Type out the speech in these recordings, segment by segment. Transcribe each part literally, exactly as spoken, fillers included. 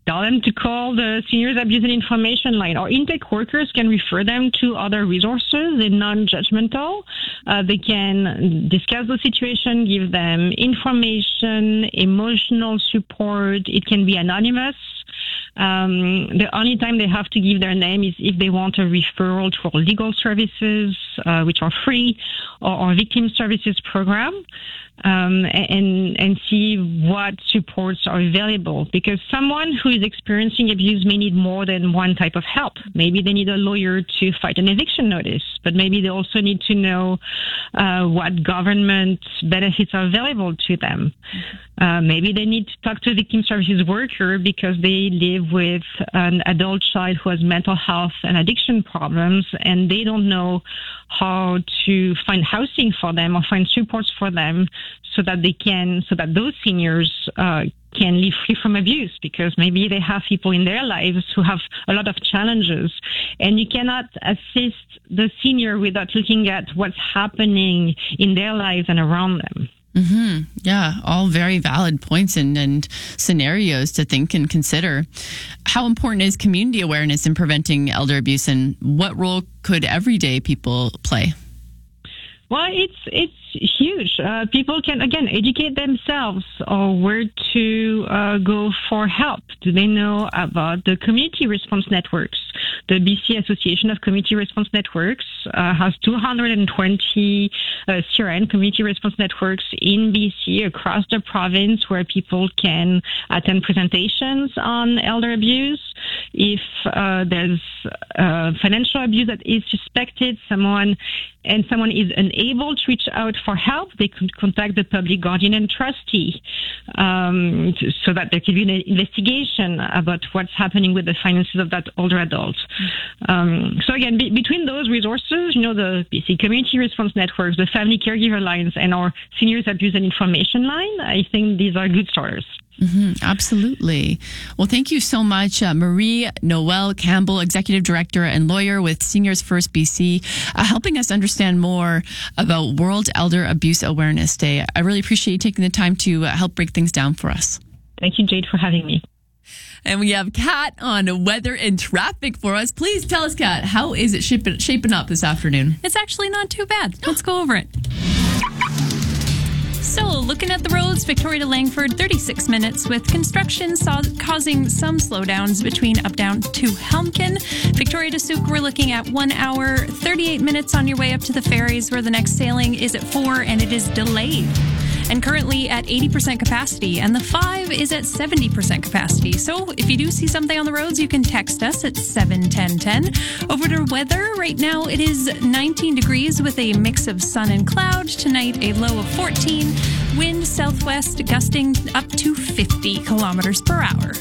tell them to call the Seniors Abuse and Information Line, or intake workers can refer them to other resources. They're non-judgmental. Uh, they can discuss the situation, give them information, emotional support. It can be anonymous. Um, the only time they have to give their name is if they want a referral to our legal services, uh, which are free, or our victim services program, um, and and see what supports are available. Because someone who is experiencing abuse may need more than one type of help. Maybe they need a lawyer to fight an eviction notice, but maybe they also need to know uh, what government benefits are available to them. Uh, maybe they need to talk to a victim services worker because they live with an adult child who has mental health and addiction problems, and they don't know how to find housing for them or find supports for them so that they can, so that those seniors uh, can live free from abuse, because maybe they have people in their lives who have a lot of challenges, and you cannot assist the senior without looking at what's happening in their lives and around them. Mm-hmm. Yeah, all very valid points and, and scenarios to think and consider. How important is community awareness in preventing elder abuse, and what role could everyday people play? Well, it's it's huge. Uh, people can, again, educate themselves or where to uh, go for help. Do they know about the community response networks? The B C Association of Community Response Networks uh, has two hundred twenty uh, C R N, community response networks, in B C across the province, where people can attend presentations on elder abuse. If uh, there's uh, financial abuse that is suspected, someone and someone is unable to reach out for help, they could contact the public guardian and trustee um, to, so that there can be an investigation about what's happening with the finances of that older adult. Um, so again, be, between those resources, you know, the B C Community Response Networks, the Family Caregiver Lines, and our Seniors Abuse and Information Line, I think these are good starters. Mm-hmm, absolutely. Well, thank you so much, uh, Marie Noel Campbell, Executive Director and lawyer with Seniors First B C, uh, helping us understand more about World Elder Abuse Awareness Day. I really appreciate you taking the time to uh, help break things down for us. Thank you, Jade, for having me. And we have Kat on weather and traffic for us. Please tell us, Kat, how is it shaping, shaping up this afternoon? It's actually not too bad. Let's go over it. So, looking at the roads, Victoria to Langford, thirty-six minutes, with construction saw, causing some slowdowns between up down to Helmkin. Victoria to Souk, we're looking at one hour, thirty-eight minutes on your way up to the ferries, where the next sailing is at four and it is delayed. And currently at eighty percent capacity, and the five is at seventy percent capacity. So if you do see something on the roads, you can text us at seven ten ten. Over to weather, right now it is nineteen degrees with a mix of sun and cloud. Tonight, a low of fourteen. Wind southwest gusting up to fifty kilometers per hour.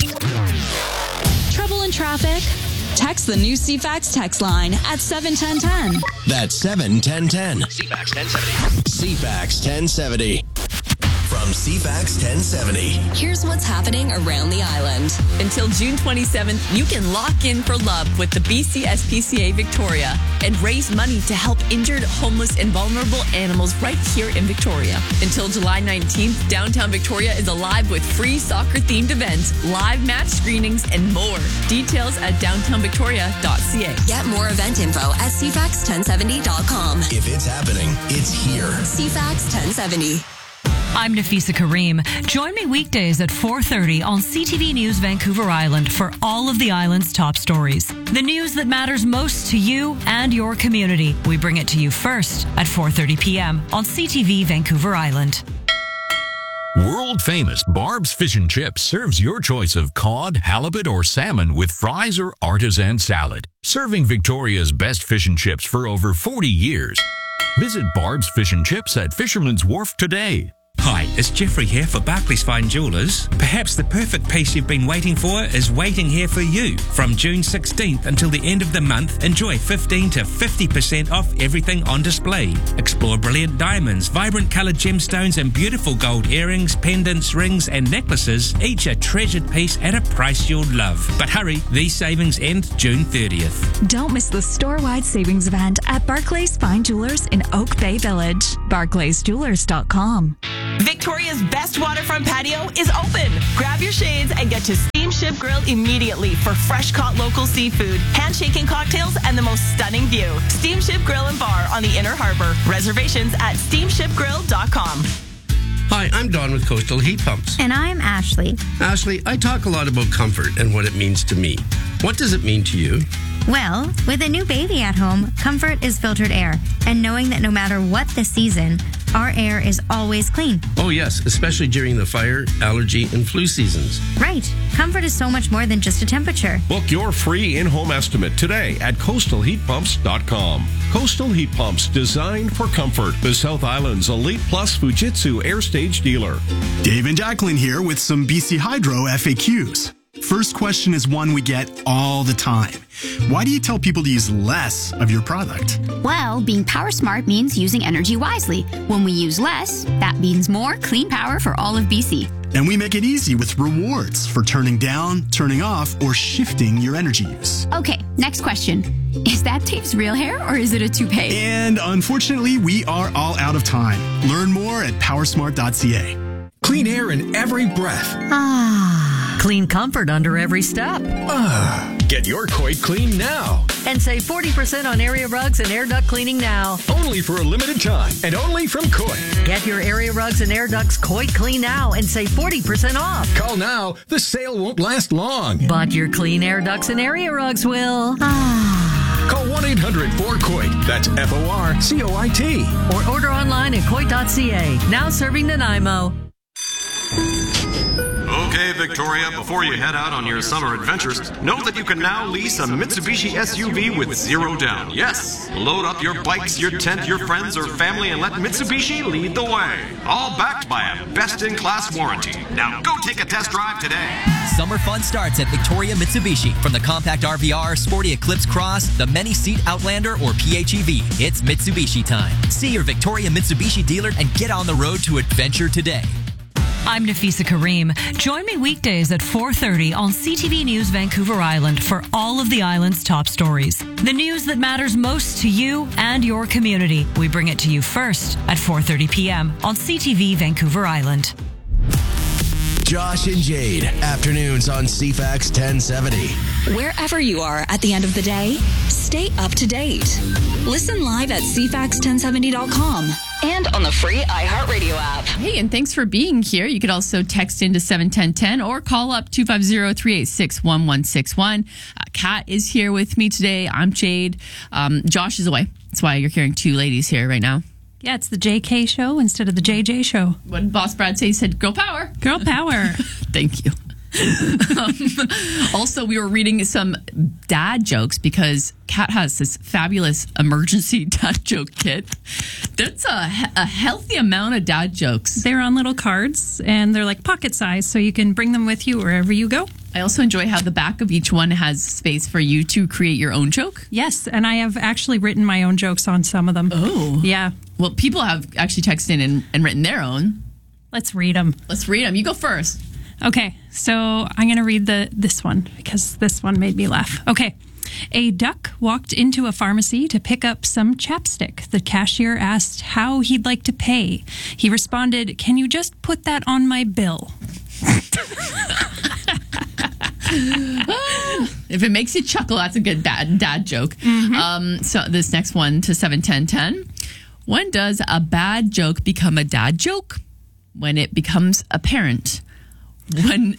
Trouble in traffic? Text the new C FAX text line at seven ten ten. That's seven ten ten. C FAX ten seventy. C FAX ten seventy. From C FAX ten seventy. Here's what's happening around the island. Until June twenty-seventh, you can lock in for love with the B C S P C A Victoria and raise money to help injured, homeless, and vulnerable animals right here in Victoria. Until July nineteenth, downtown Victoria is alive with free soccer-themed events, live match screenings, and more. Details at downtown victoria dot c a. Get more event info at c fax ten seventy dot com. If it's happening, it's here. C FAX ten seventy. I'm Nafisa Kareem. Join me weekdays at four thirty on C T V News Vancouver Island for all of the island's top stories. The news that matters most to you and your community. We bring it to you first at four thirty p.m. on C T V Vancouver Island. World famous Barb's Fish and Chips serves your choice of cod, halibut, or salmon with fries or artisan salad. Serving Victoria's best fish and chips for over forty years. Visit Barb's Fish and Chips at Fisherman's Wharf today. Hi, it's Jeffrey here for Barclays Fine Jewellers. Perhaps the perfect piece you've been waiting for is waiting here for you. From June sixteenth until the end of the month, enjoy fifteen to fifty percent off everything on display. Explore brilliant diamonds, vibrant coloured gemstones, and beautiful gold earrings, pendants, rings, and necklaces, each a treasured piece at a price you'll love. But hurry, these savings end June thirtieth. Don't miss the store-wide savings event at Barclays Fine Jewellers in Oak Bay Village. barclays jewellers dot com. Victoria's best waterfront patio is open. Grab your shades and get to steam Steamship Grill immediately for fresh caught local seafood, handshaking cocktails, and the most stunning view. Steamship Grill and Bar on the Inner Harbor. Reservations at steamship grill dot com. Hi, I'm Don with Coastal Heat Pumps. And I'm Ashley. Ashley, I talk a lot about comfort and what it means to me. What does it mean to you? Well, with a new baby at home, comfort is filtered air. And knowing that no matter what the season, our air is always clean. Oh, yes, especially during the fire, allergy, and flu seasons. Right. Comfort is so much more than just a temperature. Book your free in-home estimate today at coastal heat pumps dot com. Coastal Heat Pumps, designed for comfort. The South Island's Elite Plus Fujitsu Air Stage dealer. Dave and Jacqueline here with some B C Hydro F A Qs. First question is one we get all the time. Why do you tell people to use less of your product? Well, being power smart means using energy wisely. When we use less, that means more clean power for all of B C. And we make it easy with rewards for turning down, turning off, or shifting your energy use. Okay, next question. Is that Dave's real hair or is it a toupee? And unfortunately, we are all out of time. Learn more at power smart dot c a. Clean air in every breath. Ah. Clean comfort under every step. Ah. Get your Coit clean now. And save forty percent on area rugs and air duct cleaning now. Only for a limited time and only from Coit. Get your area rugs and air ducts Coit clean now and save forty percent off. Call now. The sale won't last long. But your clean air ducts and area rugs will. Ah. Call one eight hundred four coit. That's F O R C O I T. Or order online at coit dot c a. Now serving Nanaimo. Okay, Victoria, before you head out on your summer adventures, know that you can now lease a Mitsubishi S U V with zero down. Yes, load up your bikes, your tent, your friends, or family, and let Mitsubishi lead the way. All backed by a best-in-class warranty. Now go take a test drive today. Summer fun starts at Victoria Mitsubishi. From the compact R V R, sporty Eclipse Cross, the many-seat Outlander, or P H E V, it's Mitsubishi time. See your Victoria Mitsubishi dealer and get on the road to adventure today. I'm Nafisa Kareem. Join me weekdays at four thirty on C T V News Vancouver Island for all of the island's top stories. The news that matters most to you and your community. We bring it to you first at four thirty p.m. on C T V Vancouver Island. Josh and Jade, afternoons on C FAX ten seventy. Wherever you are at the end of the day, stay up to date. Listen live at c fax ten seventy dot com and on the free iHeartRadio app. Hey, and thanks for being here. You could also text into seven ten ten or call up two five zero, three eight six, one one six one. Uh, Kat is here with me today. I'm Jade. Um, Josh is away. That's why you're hearing two ladies here right now. Yeah, it's the J K show instead of the J J show. What did Boss Brad say? He said, girl power. Girl power. Thank you. um, also, we were reading some dad jokes because Kat has this fabulous emergency dad joke kit. That's a, a healthy amount of dad jokes. They're on little cards and they're like pocket size, so you can bring them with you wherever you go. I also enjoy how the back of each one has space for you to create your own joke. Yes, and I have actually written my own jokes on some of them. Oh. Yeah. Well, people have actually texted in and, and written their own. Let's read them. Let's read them. You go first. Okay, so I'm going to read the this one because this one made me laugh. Okay. A duck walked into a pharmacy to pick up some chapstick. The cashier asked how he'd like to pay. He responded, "Can you just put that on my bill?" If it makes you chuckle, that's a good dad, dad joke. Mm-hmm. Um, so this next one to seven ten ten. When does a bad joke become a dad joke? When it becomes apparent. When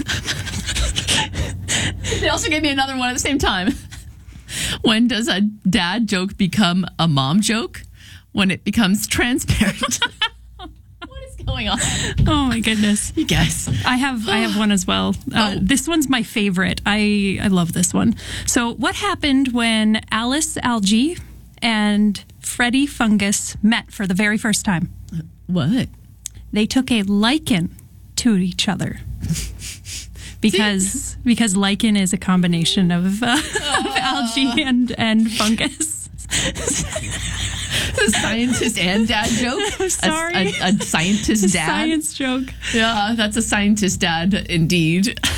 they also gave me another one at the same time. When does a dad joke become a mom joke? When it becomes transparent. What is going on? Oh my goodness, you guys! I have I have one as well. Uh, oh. This one's my favorite. I I love this one. So, what happened when Alice Algae and Freddie Fungus met for the very first time? What? They took a lichen to each other because because lichen is a combination of, uh, of algae and and fungus. A scientist and dad joke. I'm sorry, a, a, a scientist dad science joke. Yeah, that's a scientist dad indeed.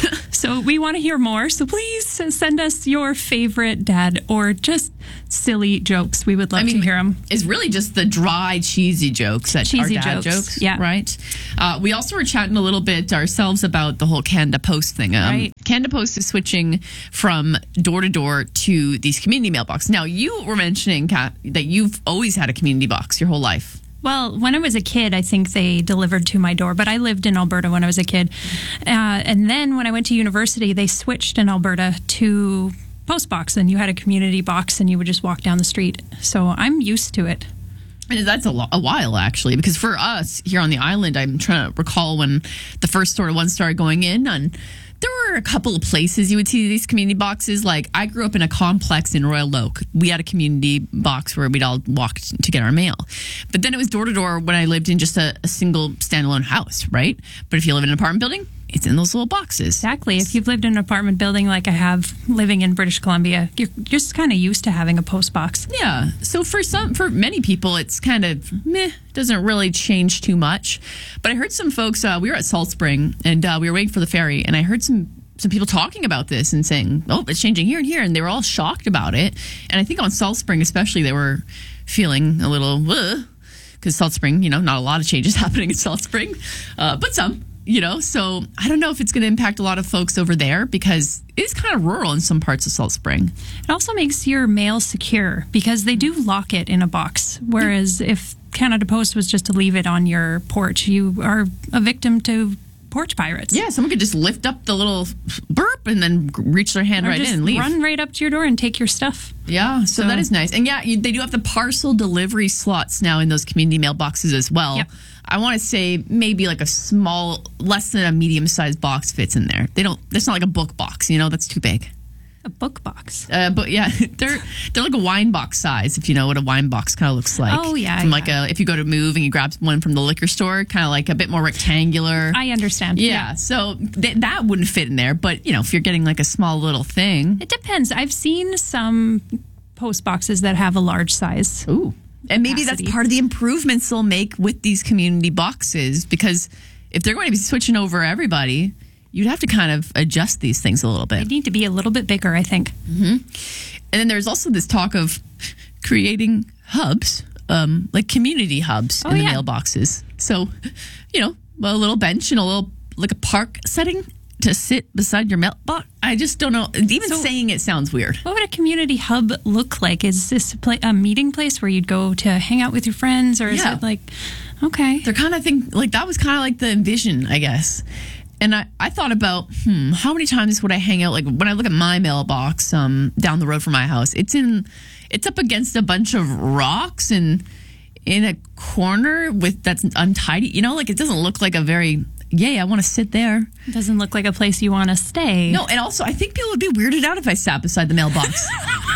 So we want to hear more. So please send us your favorite dad or just silly jokes. We would love I mean, to hear them. It's really just the dry, cheesy jokes that Cheesy are dad jokes, jokes. yeah. Right? Uh, we also were chatting a little bit ourselves about the whole Canada Post thing. Um, Right. Canada Post is switching from door to door to these community mailboxes. Now, you were mentioning, Kat, that you've always had a community box your whole life. Well, when I was a kid, I think they delivered to my door, but I lived in Alberta when I was a kid. Uh, and then when I went to university, they switched in Alberta to Postbox, and you had a community box and you would just walk down the street. So I'm used to it. And that's a, lo- a while, actually, because for us here on the island, I'm trying to recall when the first sort of one started going in, and there were a couple of places you would see these community boxes. Like, I grew up in a complex in Royal Oak. We had a community box where we'd all walk to get our mail. But then it was door to door when I lived in just a, a single standalone house, right? But if you live in an apartment building, it's in those little boxes. Exactly. If you've lived in an apartment building like I have living in British Columbia, you're just kind of used to having a post box. Yeah. So for some, for many people, it's kind of meh, doesn't really change too much. But I heard some folks, uh, we were at Salt Spring and uh, we were waiting for the ferry, and I heard some some people talking about this and saying, oh, it's changing here and here. And they were all shocked about it. And I think on Salt Spring especially, they were feeling a little, because Salt Spring, you know, not a lot of changes happening in Salt Spring, uh, but some. You know, so I don't know if it's going to impact a lot of folks over there because it is kind of rural in some parts of Salt Spring. It also makes your mail secure because they do lock it in a box. Whereas if Canada Post was just to leave it on your porch, you are a victim to porch pirates. Yeah, someone could just lift up the little burp and then reach their hand Or right just in and leave. run right up to your door and take your stuff. Yeah, so, So- that is nice. And yeah, you, they do have the parcel delivery slots now in those community mailboxes as well. Yep. I want to say maybe like a small, less than a medium-sized box fits in there. They don't. It's not like a book box, you know. That's too big. A book box. Uh, but yeah, they're they're like a wine box size. If you know what a wine box kind of looks like. Oh, yeah, From yeah. like a if you go to move and you grab one from the liquor store, kind of like a bit more rectangular. I understand. Yeah, so th- that wouldn't fit in there. But you know, if you're getting like a small little thing, It depends. I've seen some post boxes that have a large size. Ooh. And maybe capacity. that's part of the improvements they'll make with these community boxes, because if they're going to be switching over everybody, you'd have to kind of adjust these things a little They bit. need to be a little bit bigger, I think. And then there's also this talk of creating hubs, um, like community hubs Oh, in the yeah. mailboxes. So, you know, a little bench and a little, like a park setting to sit beside your mailbox. I just don't know. Even So- saying it sounds weird. What would a community hub look like? Is this a, pla- a meeting place where you'd go to hang out with your friends, or is Yeah. it like, okay, They're kind of think like that was kind of like the envision, I guess. And I, I thought about, hmm, how many times would I hang out? Like when I look at my mailbox um, down the road from my house, it's in, it's up against a bunch of rocks and in a corner with that's untidy. You know, like it doesn't look like a very, yay, I want to sit there. it doesn't look like a place you want to stay. No, and also I think people would be weirded out if I sat beside the mailbox.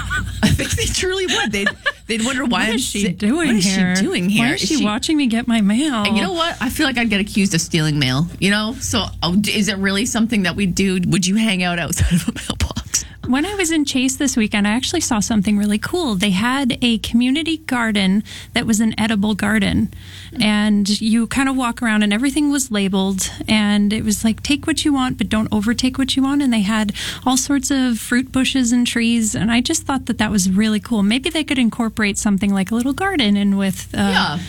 I think they truly would. They'd they'd wonder why What I'm is she sit- doing What is here? she doing here? Why is she, watching me get my mail? And you know what? I feel like I'd get accused of stealing mail. You know, so oh, is it really something that we do? Would you hang out outside of a mailbox? When I was in Chase this weekend, I actually saw something really cool. They had a community garden that was an edible garden. And you kind of walk around and everything was labeled. And it was like, take what you want, but don't overtake what you want. And they had all sorts of fruit bushes and trees. And I just thought that that was really cool. Maybe they could incorporate something like a little garden in with. Uh, Yeah.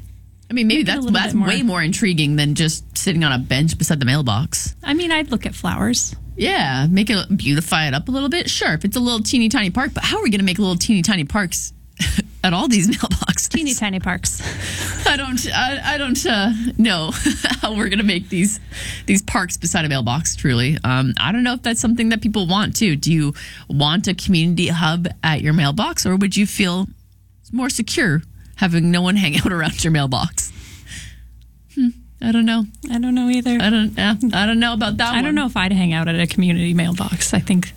I mean, maybe Make it a that's little that's bit more- way more intriguing than just sitting on a bench beside the mailbox. I mean, I'd look at flowers. Yeah, make it beautify it up a little bit. Sure, if it's a little teeny tiny park, but how are we going to make little teeny tiny parks at all these mailboxes? Teeny tiny parks. I don't. I, I don't uh, know how we're going to make these these parks beside a mailbox. Truly, um, I don't know if that's something that people want to. Do you want a community hub at your mailbox, or would you feel more secure having no one hang out around your mailbox? Hmm, I don't know. I don't know either. I don't. Yeah, I don't know about that. I don't know if I'd hang out at a community mailbox. I think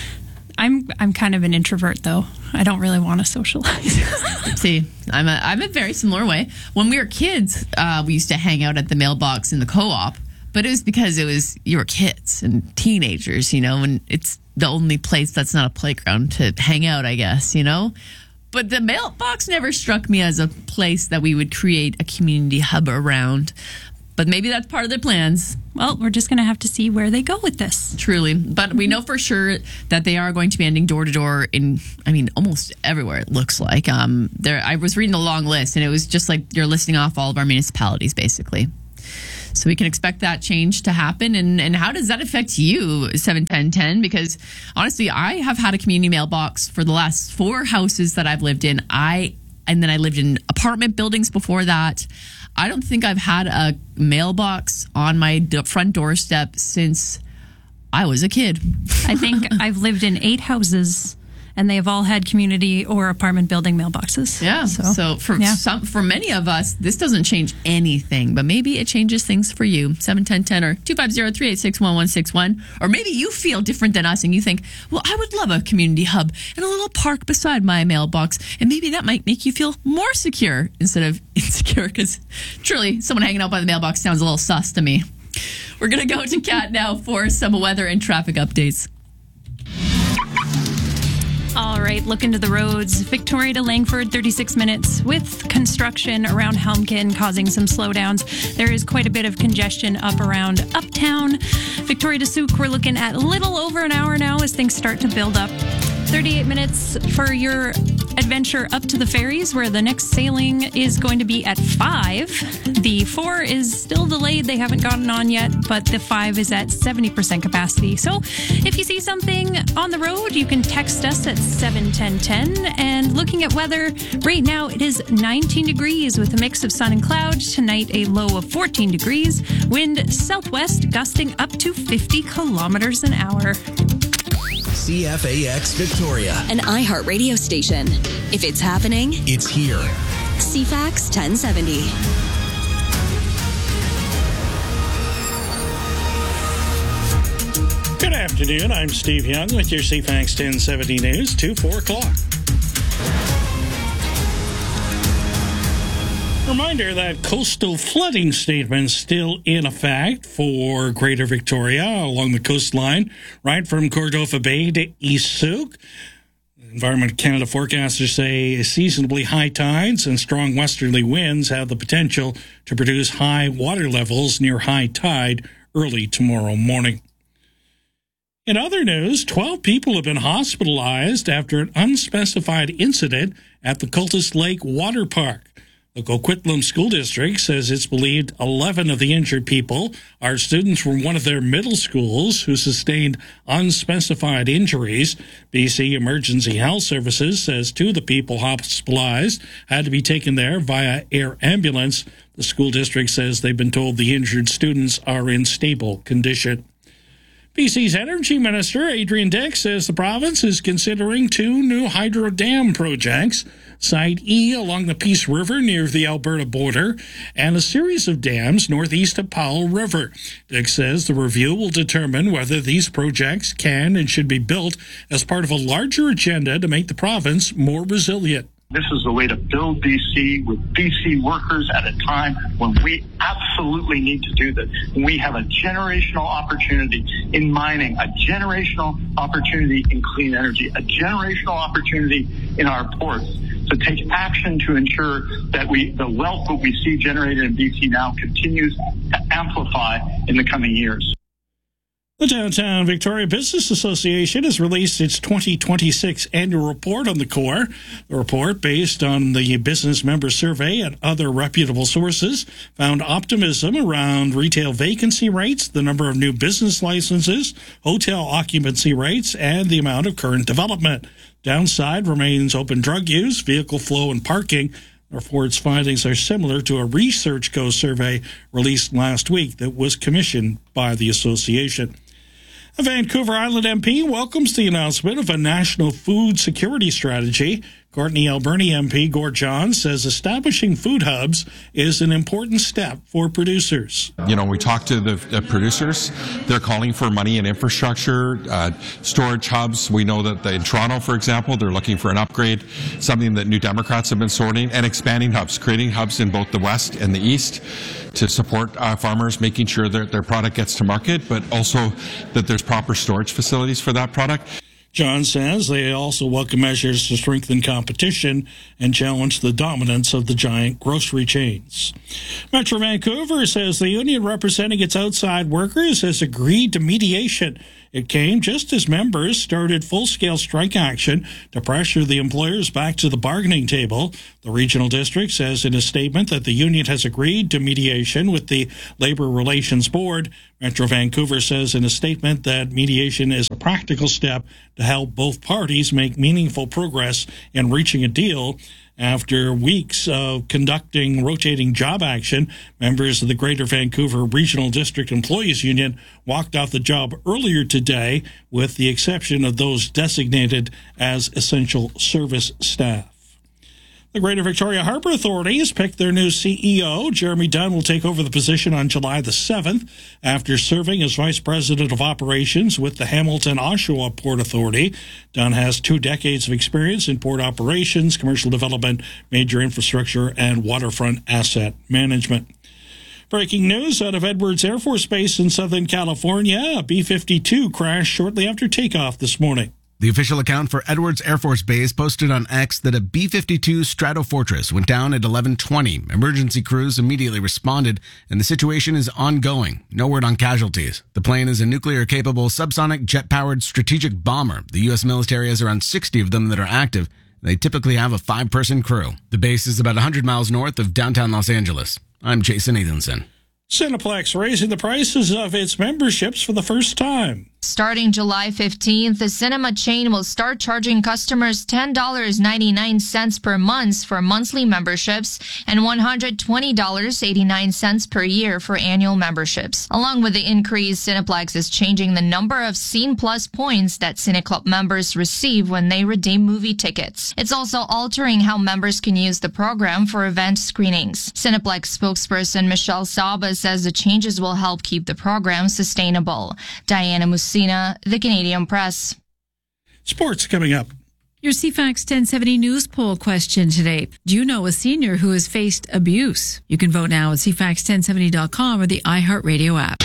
I'm I'm kind of an introvert, though. I don't really want to socialize. See, I'm a I'm a very similar way. When we were kids, uh, we used to hang out at the mailbox in the co-op, but it was because it was you were kids and teenagers, you know, and it's the only place that's not a playground to hang out, I guess, you know. But the mailbox never struck me as a place that we would create a community hub around. But maybe that's part of their plans. Well, we're just going to have to see where they go with this. Truly. But we know for sure that they are going to be ending door-to-door in, I mean, almost everywhere, it looks like. Um, there, I was reading a long list, and it was just like you're listing off all of our municipalities, basically. So we can expect that change to happen. And, and how does that affect you, seven ten ten? Because honestly, I have had a community mailbox for the last four houses that I've lived in. I And then I lived in apartment buildings before that. I don't think I've had a mailbox on my d- front doorstep since I was a kid. I think I've lived in eight houses, and they have all had community or apartment building mailboxes. Yeah. So, so for yeah. some, for many of us, this doesn't change anything, but maybe it changes things for you. seven ten ten or two five zero, three eight six, one one six one. Or maybe you feel different than us and you think, well, I would love a community hub and a little park beside my mailbox. And maybe that might make you feel more secure instead of insecure, because truly, someone hanging out by the mailbox sounds a little sus to me. We're going to go to Kat now for some weather and traffic updates. All right, look into the roads. Victoria to Langford, thirty-six minutes with construction around Helmkin causing some slowdowns. There is quite a bit of congestion up around Uptown. Victoria to Souk, we're looking at a little over an hour now as things start to build up. thirty-eight minutes for your adventure up to the ferries, where the next sailing is going to be at five. The four is still delayed. They haven't gotten on yet, but the five is at seventy percent capacity. So if you see something on the road, you can text us at seven ten ten. And looking at weather, right now it is nineteen degrees with a mix of sun and clouds. Tonight, a low of fourteen degrees. Wind southwest gusting up to fifty kilometers an hour. C F A X Victoria, an iHeart radio station. If it's happening, it's here. C F A X ten seventy. Good afternoon. I'm Steve Young with your C F A X ten seventy news to four o'clock. Reminder that coastal flooding statement still in effect for Greater Victoria along the coastline, right from Cordova Bay to East Souk. Environment Canada forecasters say seasonably high tides and strong westerly winds have the potential to produce high water levels near high tide early tomorrow morning. In other news, twelve people have been hospitalized after an unspecified incident at the Cultus Lake Water Park. The Coquitlam School District says it's believed eleven of the injured people are students from one of their middle schools who sustained unspecified injuries. B C Emergency Health Services says two of the people hospitalized had to be taken there via air ambulance. The school district says they've been told the injured students are in stable condition. B C's Energy Minister Adrian Dix says the province is considering two new hydro dam projects, Site E along the Peace River near the Alberta border, and a series of dams northeast of Powell River. Dix says the review will determine whether these projects can and should be built as part of a larger agenda to make the province more resilient. This is the way to build B C with B C workers at a time when we absolutely need to do this. When we have a generational opportunity in mining, a generational opportunity in clean energy, a generational opportunity in our ports to take action to ensure that we, the wealth that we see generated in B C now continues to amplify in the coming years. The Downtown Victoria Business Association has released its twenty twenty-six annual report on the core. The report, based on the business member survey and other reputable sources, found optimism around retail vacancy rates, the number of new business licenses, hotel occupancy rates, and the amount of current development. Downside remains open drug use, vehicle flow, and parking. Therefore, its findings are similar to a ResearchGo survey released last week that was commissioned by the association. A Vancouver Island M P welcomes the announcement of a national food security strategy. Courtney Alberni M P Gord John says establishing food hubs is an important step for producers. You know, we talk to the, the producers. They're calling for money and infrastructure, uh, storage hubs. We know that the, in Toronto, for example, they're looking for an upgrade, something that New Democrats have been sorting, and expanding hubs, creating hubs in both the west and the east to support uh, farmers, making sure that their product gets to market, but also that there's proper storage facilities for that product. John says they also welcome measures to strengthen competition and challenge the dominance of the giant grocery chains. Metro Vancouver says the union representing its outside workers has agreed to mediation. It came just as members started full-scale strike action to pressure the employers back to the bargaining table. The regional district says in a statement that the union has agreed to mediation with the Labor Relations Board. Metro Vancouver says in a statement that mediation is a practical step to help both parties make meaningful progress in reaching a deal. After weeks of conducting rotating job action, members of the Greater Vancouver Regional District Employees Union walked off the job earlier today, with the exception of those designated as essential service staff. The Greater Victoria Harbour Authority has picked their new C E O. Jeremy Dunn will take over the position on July the seventh after serving as Vice President of Operations with the Hamilton-Oshawa Port Authority. Dunn has two decades of experience in port operations, commercial development, major infrastructure, and waterfront asset management. Breaking news out of Edwards Air Force Base in Southern California. A B fifty-two crashed shortly after takeoff this morning. The official account for Edwards Air Force Base posted on X that a B fifty-two Stratofortress went down at eleven twenty. Emergency crews immediately responded, and the situation is ongoing. No word on casualties. The plane is a nuclear-capable subsonic jet-powered strategic bomber. The U S military has around sixty of them that are active. They typically have a five-person crew. The base is about one hundred miles north of downtown Los Angeles. I'm Jason Nathanson. Cineplex raising the prices of its memberships for the first time. Starting July fifteenth, the cinema chain will start charging customers ten dollars and ninety-nine cents per month for monthly memberships and one hundred twenty dollars and eighty-nine cents per year for annual memberships. Along with the increase, Cineplex is changing the number of Scene Plus points that CineClub members receive when they redeem movie tickets. It's also altering how members can use the program for event screenings. Cineplex spokesperson Michelle Saba says the changes will help keep the program sustainable. Diana Musina, The Canadian Press. Sports coming up. Your C FAX ten seventy News Poll question today. Do you know a senior who has faced abuse? You can vote now at C FAX ten seventy dot com or the iHeartRadio app.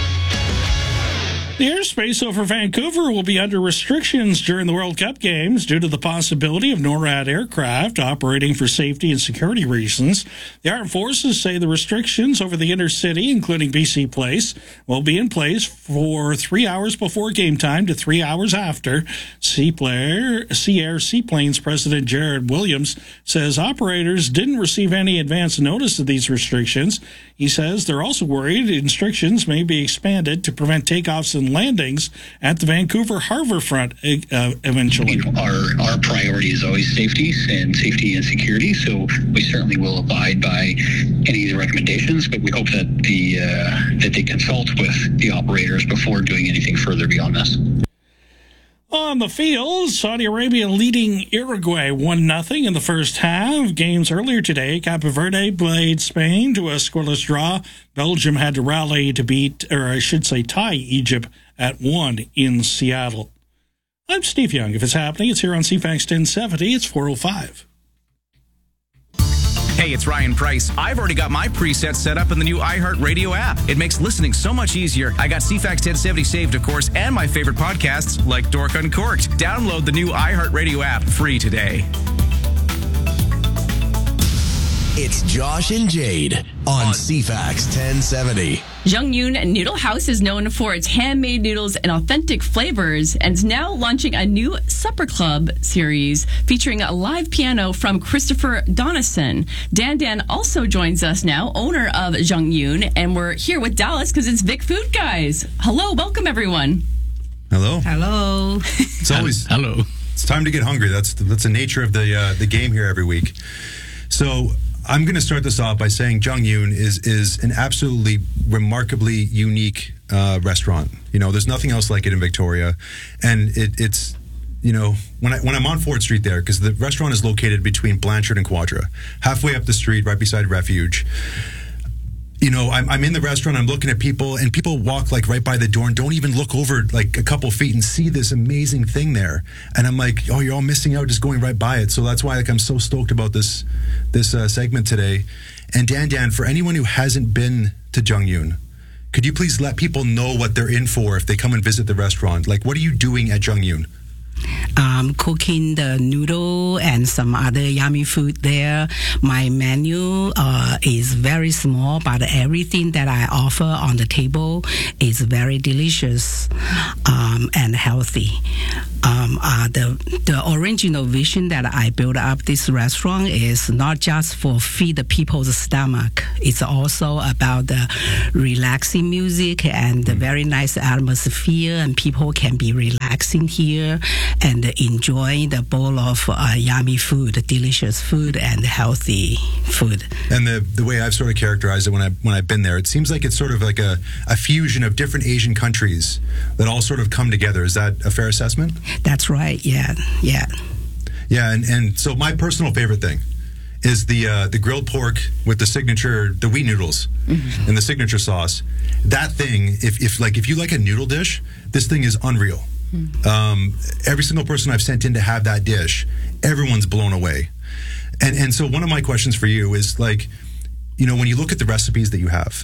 The airspace over Vancouver will be under restrictions during the World Cup games due to the possibility of NORAD aircraft operating for safety and security reasons. The armed forces say the restrictions over the inner city, including B C Place, will be in place for three hours before game time to three hours after. Sea-Air Seaplanes President Jared Williams says operators didn't receive any advance notice of these restrictions. He says they're also worried restrictions may be expanded to prevent takeoffs and landings at the Vancouver Harbourfront uh, eventually. You know, our, our priority is always safety and safety and security, so we certainly will abide by any of the recommendations, but we hope that the uh, that they consult with the operators before doing anything further beyond this. On the field, Saudi Arabia leading Uruguay one nothing in the first half. Games earlier today, Cape Verde played Spain to a scoreless draw. Belgium had to rally to beat, or I should say tie, Egypt at one in Seattle. I'm Steve Young. If it's happening, it's here on C FAX ten seventy. It's four oh five. Hey, it's Ryan Price. I've already got my presets set up in the new iHeartRadio app. It makes listening so much easier. I got C FAX ten seventy saved, of course, and my favorite podcasts like Dork Uncorked. Download the new iHeartRadio app free today. It's Josh and Jade on C FAX ten seventy. Zhang Yun Noodle House is known for its handmade noodles and authentic flavors, and is now launching a new Supper Club series featuring a live piano from Christopher Donison. Dan Dan also joins us now, owner of Zhang Yun, and we're here with Dallas because it's Vic Food Guys. Hello, welcome everyone. Hello. Hello. It's always hello. It's time to get hungry. That's the, that's the nature of the uh, the game here every week. So I'm going to start this off by saying Zhang Yun is is an absolutely remarkably unique uh, restaurant. You know, there's nothing else like it in Victoria, and it, it's you know when I when I'm on Fort Street there, because the restaurant is located between Blanchard and Quadra, halfway up the street, right beside Refuge. You know, I'm, I'm in the restaurant, I'm looking at people, and people walk like right by the door and don't even look over like a couple feet and see this amazing thing there. And I'm like, oh, you're all missing out just going right by it. So that's why like I'm so stoked about this this uh, segment today. And Dan Dan, for anyone who hasn't been to Zhang Yun, could you please let people know what they're in for if they come and visit the restaurant? Like, what are you doing at Zhang Yun? um, cooking the noodle and some other yummy food there. My menu uh, is very small, but everything that I offer on the table is very delicious um, and healthy. Um, uh, the the original vision that I built up this restaurant is not just for feed the people's stomach. It's also about the relaxing music and the very nice atmosphere, and people can be relaxing here and enjoying the bowl of uh, yummy food, delicious food, and healthy food. And the the way I've sort of characterized it when I when I've been there, it seems like it's sort of like a, a fusion of different Asian countries that all sort of come together. Is that a fair assessment? That's right. Yeah, yeah, yeah. And and so my personal favorite thing is the uh, the grilled pork with the signature the wheat noodles mm-hmm. and the signature sauce. That thing, if if like if you like a noodle dish, this thing is unreal. Mm-hmm. Um, every single person I've sent in to have that dish, everyone's blown away. And and so one of my questions for you is, like, you know, when you look at the recipes that you have,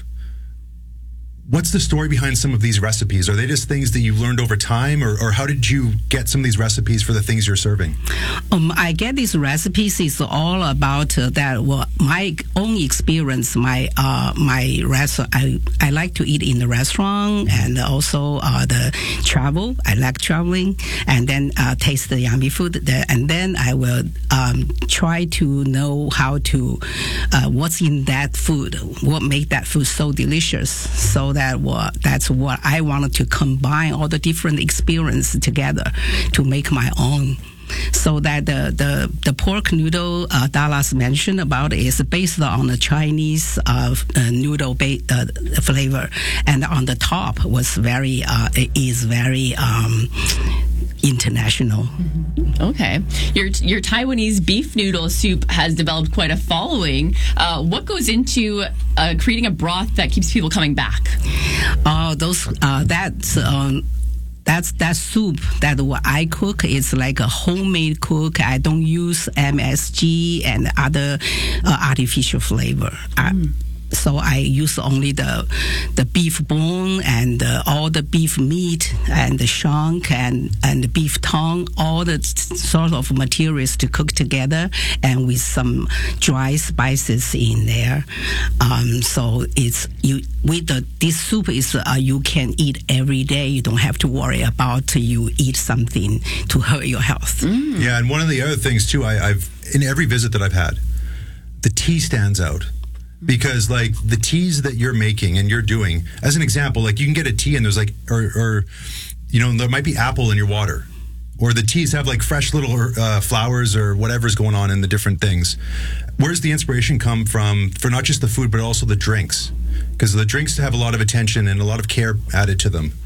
what's the story behind some of these recipes? Are they just things that you learned over time, or, or how did you get some of these recipes for the things you're serving? Um, I get these recipes is all about uh, that. Well, my own experience. My uh, my restaurant. I I like to eat in the restaurant, and also uh, the travel. I like traveling, and then uh, taste the yummy food there, and then I will um, try to know how to uh, what's in that food, what make that food so delicious. So that what that's what I wanted to combine all the different experiences together to make my own. So that the the, the pork noodle uh, Dallas mentioned about is based on the Chinese uh, uh, noodle ba- uh, flavor, and on the top was very uh, is very um, international. Mm-hmm. Okay, your your Taiwanese beef noodle soup has developed quite a following. Uh, what goes into uh, creating a broth that keeps people coming back? Oh, those uh, that's. Um, That's that soup that what I cook is like a homemade cook. I don't use M S G and other uh, artificial flavor. Mm. I, so I use only the the beef bone and uh, all the beef meat and the shank and and the beef tongue, all the sort of materials to cook together, and with some dry spices in there. Um, so it's you with the this soup is uh, you can eat every day. You don't have to worry about you eat something to hurt your health. Mm. Yeah, and one of the other things too, I, I've in every visit that I've had, the tea stands out. Because, like, the teas that you're making and you're doing, as an example, like, you can get a tea and there's, like, or, or you know, there might be apple in your water. Or the teas have, like, fresh little uh, flowers or whatever's going on in the different things. Where's the inspiration come from for not just the food, but also the drinks? Because the drinks have a lot of attention and a lot of care added to them.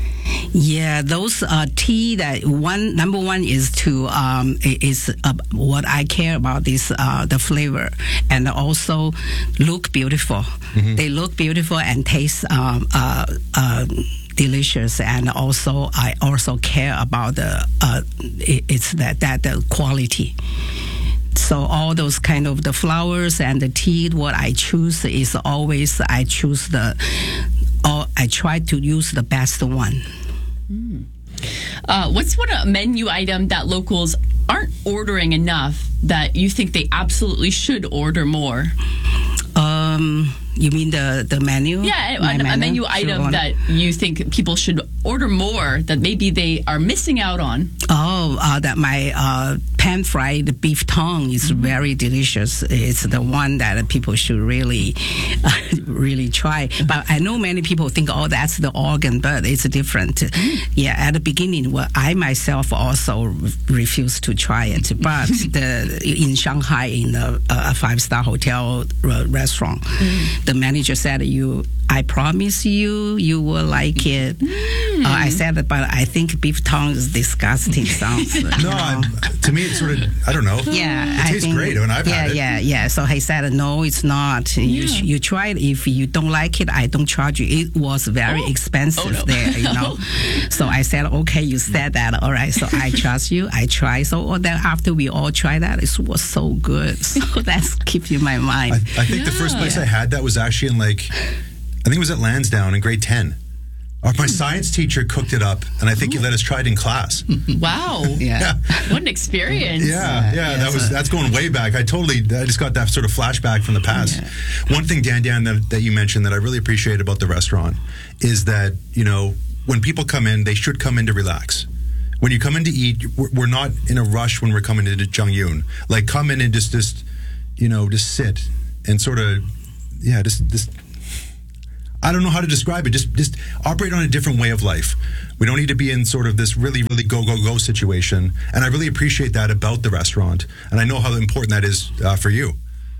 Yeah, those uh, tea that one number one is to um, is uh, what I care about is uh, the flavor, and also look beautiful. Mm-hmm. They look beautiful and taste um, uh, uh, delicious, and also I also care about the uh, it's that that the quality. So all those kind of the flowers and the tea, what I choose is always I choose the, or I try to use the best one. Mm. Uh, what's one a menu item that locals aren't ordering enough that you think they absolutely should order more? Um, you mean the, the menu? Yeah, a, menu? a menu item sure. that you think people should order more that maybe they are missing out on. Oh, uh, that my uh, pan-fried beef tongue is mm-hmm. very delicious. It's the one that people should really, uh, really try. But I know many people think, oh, that's the organ, but it's different. Mm-hmm. Yeah, at the beginning, well, I myself also re- refused to try it. But the in Shanghai, in a, a five-star hotel uh, restaurant, mm-hmm. the manager said, "You, I promise you, you will like it." Mm. Uh, I said, but I think beef tongue is disgusting. Sounds no, I'm, to me, it's sort of, I don't know. Yeah, it tastes think, great when I've yeah, had it. Yeah, yeah, yeah. So he said, no, it's not. Yeah. You you try it. If you don't like it, I don't charge you. It was very oh. expensive oh, no. there, you know. So I said, okay, you said that. All right, so I trust you. I try. So oh, then after we all tried that, it was so good. So that's keep in my mind. I, I think yeah. the first place yeah. I had that was actually in like, I think it was at Lansdowne in grade ten. Our, my science teacher cooked it up, and I think he let us try it in class. Wow. Yeah. What an experience. Yeah, yeah, that was that's going way back. I totally, I just got that sort of flashback from the past. Yeah. One thing, Dan, Dan, that, that you mentioned that I really appreciate about the restaurant is that, you know, when people come in, they should come in to relax. When you come in to eat, we're, we're not in a rush when we're coming into Zhengyun. Like, come in and just, just, you know, just sit and sort of, yeah, just, just. I don't know how to describe it. Just just operate on a different way of life. We don't need to be in sort of this really, really go, go, go situation. And I really appreciate that about the restaurant. And I know how important that is uh, for you.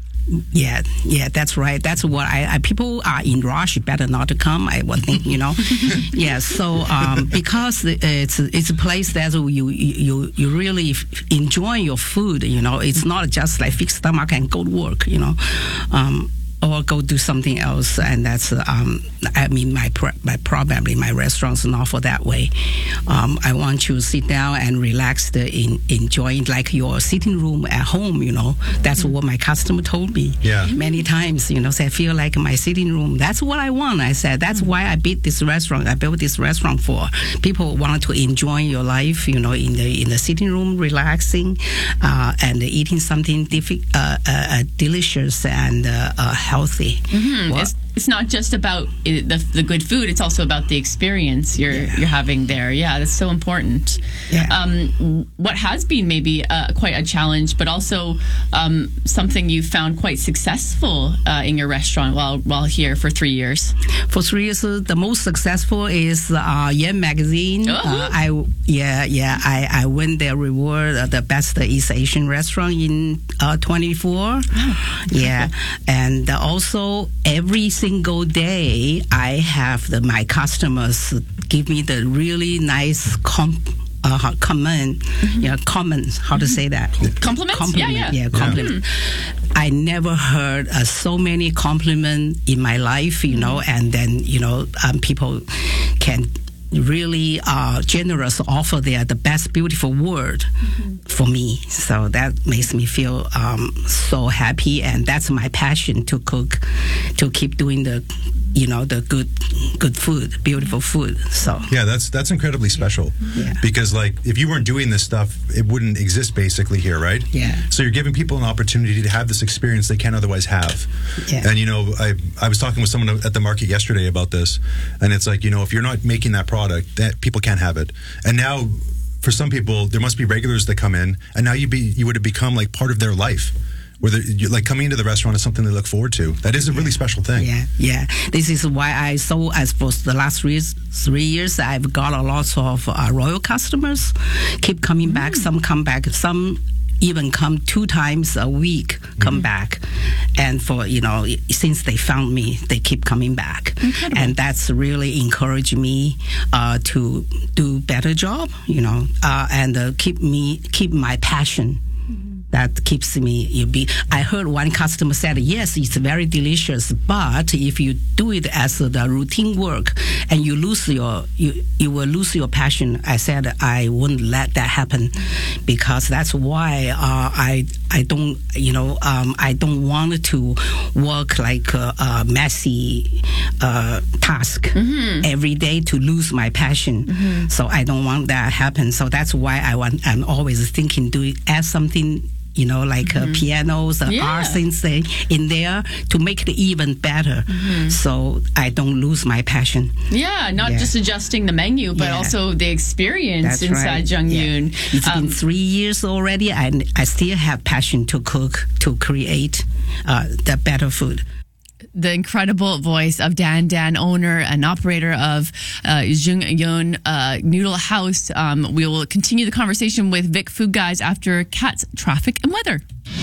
Yeah, yeah, that's right. That's what I, I people are in rush. Better not to come. I would think, you know. Yeah. So um, because it's it's a place that you you you really enjoy your food. You know, it's not just like fix stomach and go to work. You know. Um, or go do something else, and that's um, I mean my pr- my probably my restaurant's not for that way. Um, I want you to sit down and relax, the, in enjoying like your sitting room at home. You know, that's what my customer told me. Yeah. Many times, you know, say I feel like my sitting room. That's what I want. I said that's why I built this restaurant. I built this restaurant for people want to enjoy your life. You know, in the in the sitting room, relaxing, uh, and eating something diffi- uh, uh, delicious and uh, uh, healthy. Mm-hmm. Well, it's, it's not just about it, the, the good food. It's also about the experience you're yeah. you're having there. Yeah, that's so important. Yeah. Um, what has been maybe uh, quite a challenge, but also um, something you found quite successful uh, in your restaurant while while here for three years. For three years, uh, the most successful is uh, Yan Magazine. Oh. Uh, I yeah yeah I, I win their reward uh, the best East Asian restaurant in uh, twenty-four. Oh. Yeah, and uh, also every single day I have the, my customers give me the really nice comp. Uh, comment, mm-hmm. yeah, comments. How to say that? Compliments. Compliment, yeah, yeah, yeah, compliment. Mm-hmm. I never heard uh, so many compliments in my life, you know, and then you know, um, people can really uh, generous offer their the best beautiful word mm-hmm. for me. So that makes me feel um, so happy, and that's my passion to cook, to keep doing the, you know, the good good food, beautiful food. So yeah, that's that's incredibly special. Yeah. Because like if you weren't doing this stuff, it wouldn't exist basically here, right? Yeah. So you're giving people an opportunity to have this experience they can't otherwise have. Yeah. And you know, I I was talking with someone at the market yesterday about this, and it's like, you know, if you're not making that product, that people can't have it. And now for some people there must be regulars that come in, and now you be you would have become like part of their life. Whether you like coming into the restaurant is something they look forward to. That is a really special thing. Yeah, yeah. This is why I so as for the last three three years I've got a lot of uh, royal customers keep coming mm. back. Some come back. Some even come two times a week. Come mm. back, and for you know since they found me, they keep coming back. Incredible. And that's really encouraged me uh, to do better job. You know, uh, and uh, keep me keep my passion. That keeps me. You be. I heard one customer said, "Yes, it's very delicious, but if you do it as the routine work, and you lose your, you you will lose your passion." I said, "I wouldn't let that happen, because that's why uh, I I don't you know um, I don't want to work like a, a messy uh, task mm-hmm. every day to lose my passion. Mm-hmm. So I don't want that to happen. So that's why I want. I'm always thinking, do it add something." You know, like mm-hmm. uh, pianos, uh, yeah. art things in there to make it even better. Mm-hmm. So I don't lose my passion. Yeah, not yeah. just adjusting the menu, but yeah. also the experience That's inside right. Zhengyun. Yeah. It's um, been three years already, and I still have passion to cook, to create uh, the better food. The incredible voice of Dan Dan, owner and operator of uh, Zhengyun uh, Noodle House. Um, we will continue the conversation with Vic Food Guys after Cat's traffic and weather.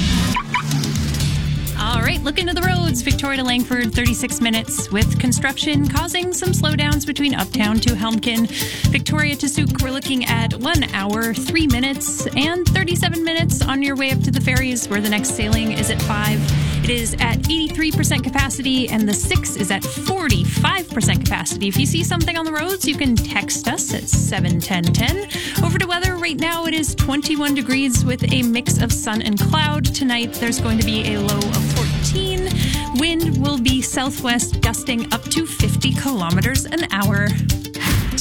All right, look into the roads. Victoria to Langford, thirty-six minutes with construction causing some slowdowns between Uptown to Helmkin. Victoria to Souk, we're looking at one hour, three minutes, and thirty-seven minutes on your way up to the ferries, where the next sailing is at five. It is at eighty-three percent capacity, and the six is at forty-five percent capacity. If you see something on the roads, you can text us at seven ten ten. Over to weather, right now it is twenty-one degrees with a mix of sun and cloud. Tonight, there's going to be a low of fourteen. Wind will be southwest, gusting up to fifty kilometers an hour.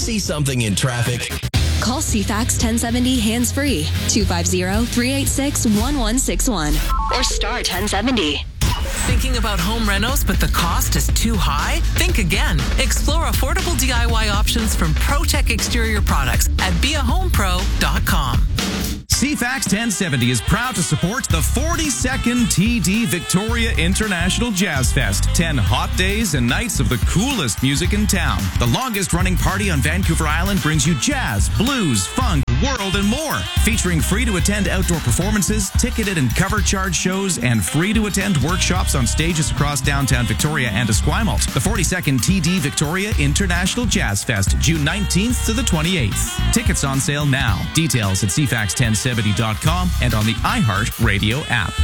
See something in traffic? Call C FAX ten seventy hands-free, two five zero, three eight six, one one six one, or star ten seventy. Thinking about home renos, but the cost is too high? Think again. Explore affordable D I Y options from ProTech Exterior Products at be a home pro dot com. C FAX ten seventy is proud to support the forty-second T D Victoria International Jazz Fest. ten hot days and nights of the coolest music in town. The longest running party on Vancouver Island brings you jazz, blues, funk, world, and more. Featuring free-to-attend outdoor performances, ticketed and cover charge shows, and free-to-attend workshops on stages across downtown Victoria and Esquimalt. The forty-second T D Victoria International Jazz Fest, June nineteenth to the twenty-eighth. Tickets on sale now. Details at c fax ten seventy dot com and on the iHeart Radio app.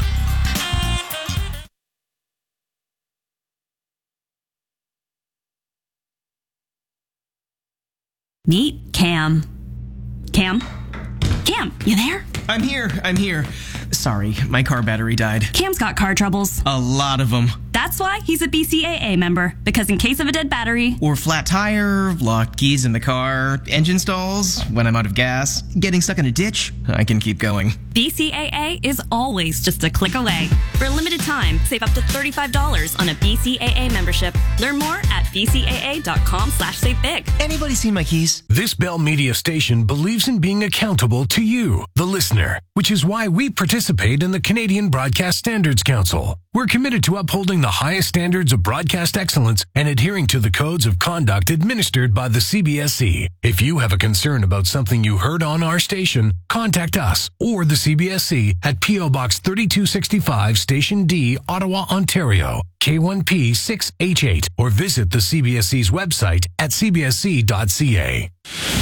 Meet Cam. Cam? Cam, you there? I'm here. I'm here. Sorry, my car battery died. Cam's got car troubles. A lot of them. That's why he's a B C A A member, because in case of a dead battery, or flat tire, locked keys in the car, engine stalls, when I'm out of gas, getting stuck in a ditch, I can keep going. B C A A is always just a click away. For a limited time, save up to thirty-five dollars on a B C A A membership. Learn more at b c a a dot com slash save big. Anybody seen my keys? This Bell Media station believes in being accountable to you, the listener, which is why we participate in the Canadian Broadcast Standards Council. We're committed to upholding the highest standards of broadcast excellence and adhering to the codes of conduct administered by the C B S C. If you have a concern about something you heard on our station, contact us or the C B S C at P O Box thirty-two sixty-five, Station D, Ottawa, Ontario, K one P six H eight, or visit the C B S C's website at c b s c dot c a.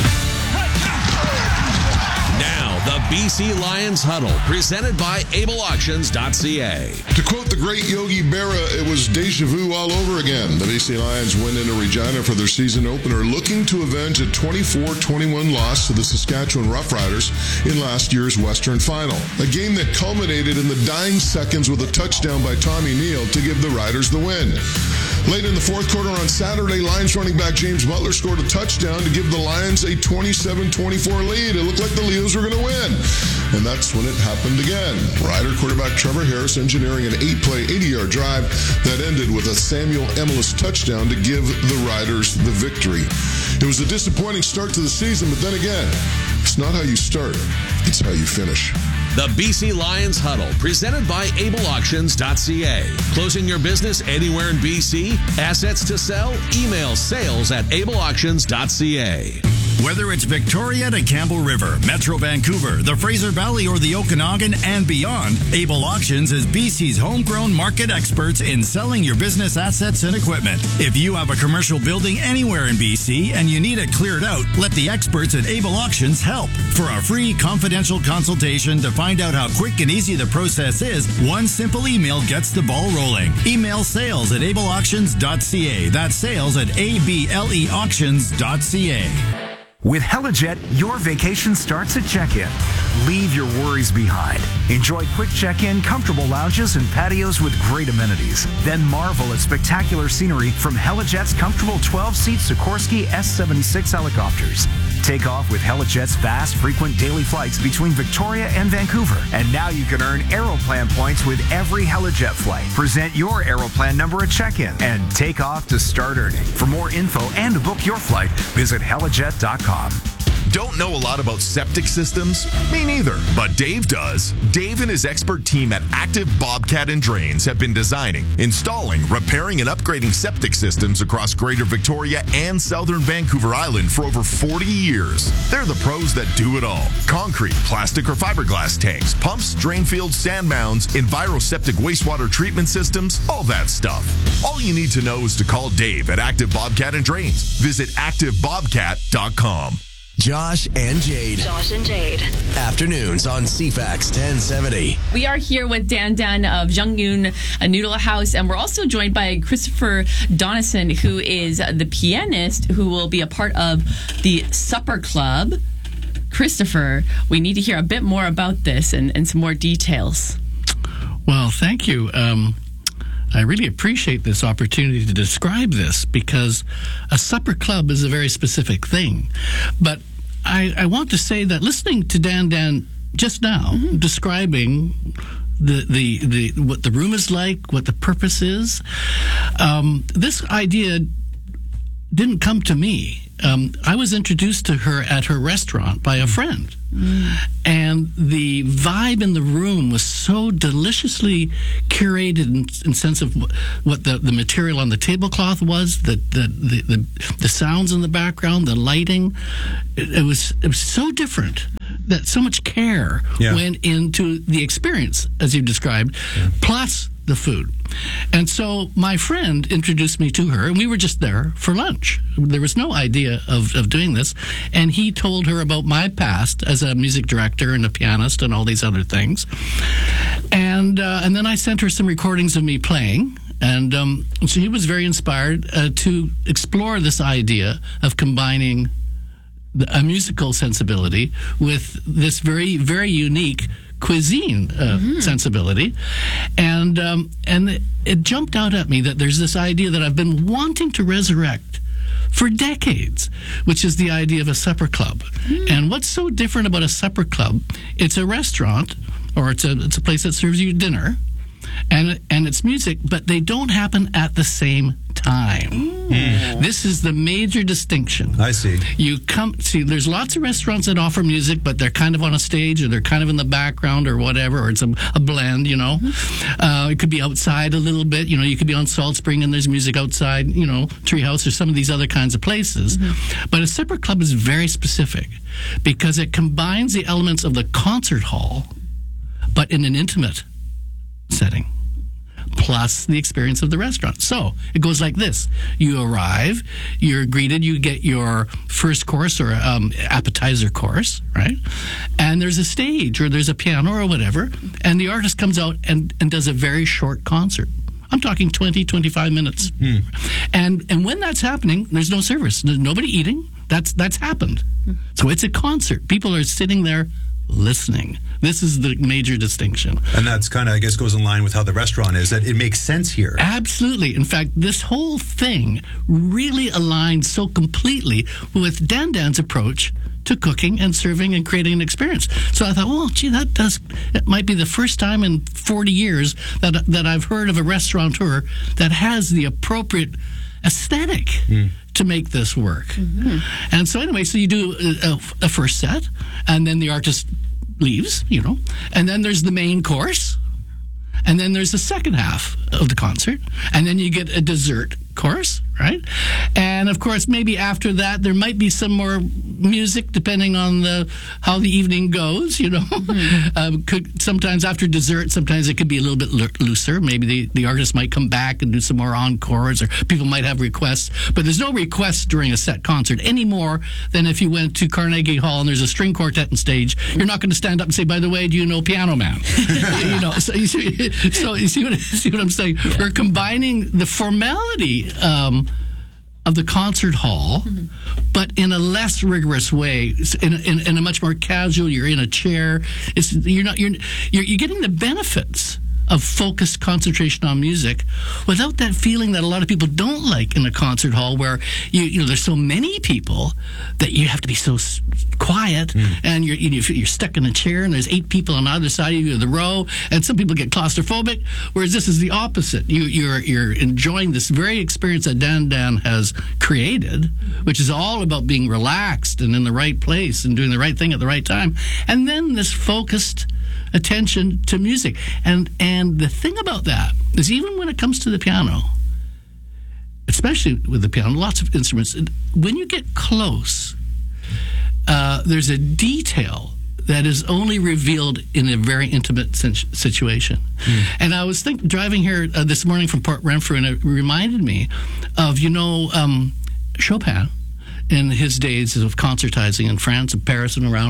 The B C Lions Huddle, presented by able auctions dot c a. To quote the great Yogi Berra, it was deja vu all over again. The B C Lions went into Regina for their season opener, looking to avenge a twenty-four twenty-one loss to the Saskatchewan Roughriders in last year's Western Final. A game that culminated in the dying seconds with a touchdown by Tommy Neal to give the Riders the win. Late in the fourth quarter on Saturday, Lions running back James Butler scored a touchdown to give the Lions a twenty-seven twenty-four lead. It looked like the Leos were going to win. And that's when it happened again. Rider quarterback Trevor Harris engineering an eight-play, eighty-yard drive that ended with a Samuel Emilus touchdown to give the Riders the victory. It was a disappointing start to the season, but then again, it's not how you start, it's how you finish. The B C Lions Huddle, presented by able auctions dot c a. Closing your business anywhere in B C? Assets to sell? Email sales at able auctions dot c a. Whether it's Victoria to Campbell River, Metro Vancouver, the Fraser Valley, or the Okanagan and beyond, Able Auctions is B C's homegrown market experts in selling your business assets and equipment. If you have a commercial building anywhere in B C and you need it cleared out, let the experts at Able Auctions help. For a free confidential consultation to find out how quick and easy the process is, one simple email gets the ball rolling. Email sales at able auctions dot c a. That's sales at a b l e auctions dot c a. With Helijet, your vacation starts at check-in. Leave your worries behind. Enjoy quick check-in, comfortable lounges, and patios with great amenities. Then marvel at spectacular scenery from Helijet's comfortable twelve-seat Sikorsky S seventy-six helicopters. Take off with Helijet's fast, frequent daily flights between Victoria and Vancouver. And now you can earn Aeroplan points with every Helijet flight. Present your Aeroplan number at check-in and take off to start earning. For more info and to book your flight, visit helijet dot com. Don't know a lot about septic systems? Me neither, but Dave does. Dave and his expert team at Active Bobcat and Drains have been designing, installing, repairing, and upgrading septic systems across Greater Victoria and Southern Vancouver Island for over forty years. They're the pros that do it all. Concrete, plastic, or fiberglass tanks, pumps, drain fields, sand mounds, EnviroSeptic wastewater treatment systems, all that stuff. All you need to know is to call Dave at Active Bobcat and Drains. Visit active bobcat dot com. Josh and Jade. Josh and Jade. Afternoons on C FAX ten seventy. We are here with Dan Dan of Zhongyun Noodle House, and we're also joined by Christopher Donison, who is the pianist who will be a part of the Supper Club. Christopher, we need to hear a bit more about this and, and some more details. Well, thank you. Um, I really appreciate this opportunity to describe this because a supper club is a very specific thing. But I, I want to say that listening to Dan Dan just now mm-hmm. describing the, the, the what the room is like, what the purpose is, um, this idea didn't come to me. Um, I was introduced to her at her restaurant by a friend. Mm. And the vibe in the room was so deliciously curated in, in sense of what the, the material on the tablecloth was, the the, the, the the sounds in the background, the lighting. It, it was it was so different that so much care yeah. went into the experience, as you described, yeah. plus the food. And so my friend introduced me to her, and we were just there for lunch. There was no idea of, of doing this. And he told her about my past as a music director and a pianist and all these other things. And uh, and then I sent her some recordings of me playing. And um, so he was very inspired uh, to explore this idea of combining a musical sensibility with this very, very unique cuisine uh, mm-hmm. sensibility, and um, and it, it jumped out at me that there's this idea that I've been wanting to resurrect for decades, which is the idea of a supper club. Mm. And what's so different about a supper club? It's a restaurant, or it's a it's a place that serves you dinner, and and it's music, but they don't happen at the same time. Mm. This is the major distinction. I see. You come see. There's lots of restaurants that offer music, but they're kind of on a stage, or they're kind of in the background, or whatever, or it's a, a blend. You know, mm-hmm. uh, it could be outside a little bit. You know, you could be on Salt Spring and there's music outside. You know, Treehouse or some of these other kinds of places. Mm-hmm. But a supper club is very specific because it combines the elements of the concert hall, but in an intimate setting, plus the experience of the restaurant. So it goes like this. You arrive, you're greeted, you get your first course or um, appetizer course, right? And there's a stage or there's a piano or whatever, and the artist comes out and, and does a very short concert. I'm talking twenty, twenty-five minutes. Hmm. And and when that's happening, there's no service. There's nobody eating. That's that's happened. So it's a concert. People are sitting there listening. This is the major distinction. And that's kind of, I guess, goes in line with how the restaurant is, that it makes sense here. Absolutely. In fact, this whole thing really aligns so completely with Dan Dan's approach to cooking and serving and creating an experience. So I thought, well, gee, that does, it might be the first time in forty years that, that I've heard of a restaurateur that has the appropriate aesthetic mm. to make this work. Mm-hmm. And so anyway, so you do a, a first set, and then the artist leaves, you know, and then there's the main course, and then there's the second half of the concert, and then you get a dessert course, right? And of course, maybe after that, there might be some more music, depending on the how the evening goes, you know. Mm-hmm. um, could, sometimes after dessert, sometimes it could be a little bit lo- looser. Maybe the, the artist might come back and do some more encores, or people might have requests. But there's no requests during a set concert any more than if you went to Carnegie Hall and there's a string quartet on stage. You're not going to stand up and say, by the way, do you know Piano Man? you know, so you see, so you see what, see what I'm saying? Yeah. We're combining the formality Um, of the concert hall, mm-hmm. but in a less rigorous way, in a, in, in a much more casual. You're in a chair. It's you're not you're you're, you're getting the benefits of focused concentration on music without that feeling that a lot of people don't like in a concert hall, where you you know there's so many people that you have to be so s- quiet, mm. and you're you're stuck in a chair, and there's eight people on either side of you in the row, and some people get claustrophobic. Whereas this is the opposite. You you're you're enjoying this very experience that Dan Dan has created, which is all about being relaxed and in the right place and doing the right thing at the right time, and then this focused attention to music. And and the thing about that is, even when it comes to the piano, especially with the piano, lots of instruments, when you get close, uh, there's a detail that is only revealed in a very intimate situation. Mm. And I was think, driving here uh, this morning from Port Renfrew, and it reminded me of, you know, um, Chopin in his days of concertizing in France and Paris and around.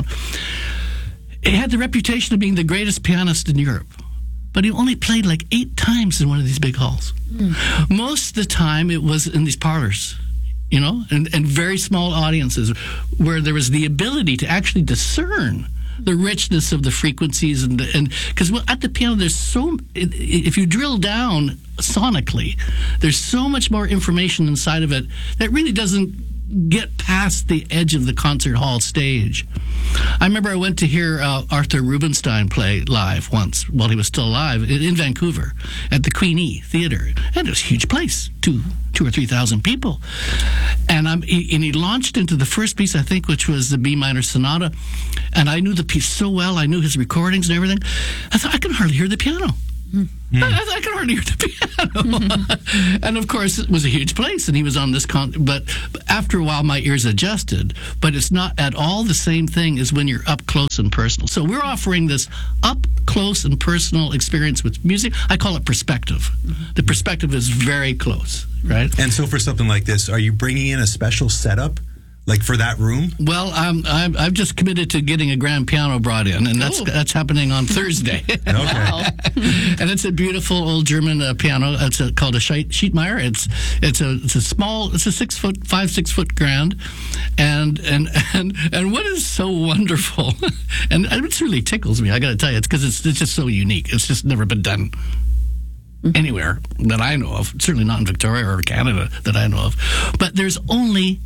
He had the reputation of being the greatest pianist in Europe, but he only played like eight times in one of these big halls. Mm. Most of the time, it was in these parlors, you know, and, and very small audiences, where there was the ability to actually discern the richness of the frequencies and the, and because at the piano there's so if you drill down sonically, there's so much more information inside of it that really doesn't get past the edge of the concert hall stage. I remember I went to hear uh, Arthur Rubinstein play live once while he was still alive in, in Vancouver at the Queenie Theatre, and it was a huge place, two, two or three thousand people. And I'm he, and he launched into the first piece, I think, which was the B minor sonata, and I knew the piece so well. I knew his recordings and everything. I thought I can hardly hear the piano. Mm. I, I could hardly hear the piano. And of course, it was a huge place, and he was on this con. But, but after a while, my ears adjusted. But it's not at all the same thing as when you're up close and personal. So we're offering this up close and personal experience with music. I call it perspective. The perspective is very close, right? And so for something like this, are you bringing in a special setup? Like for that room? Well, um, I'm, I've just committed to getting a grand piano brought in, and that's Ooh. that's happening on Thursday. Okay. Wow. And it's a beautiful old German uh, piano. It's a, called a Schiedmeier. It's it's a it's a small. It's a six foot, five six foot grand, and and and and what is so wonderful, and it really tickles me. I got to tell you, it's because it's it's just so unique. It's just never been done anywhere that I know of. Certainly not in Victoria or Canada that I know of. But there's only